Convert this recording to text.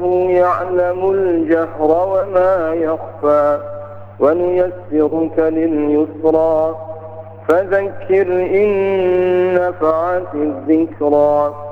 يعلم الجهر وما يخفى ونيسرك لليسرى فذكر إن نفعت الذكرى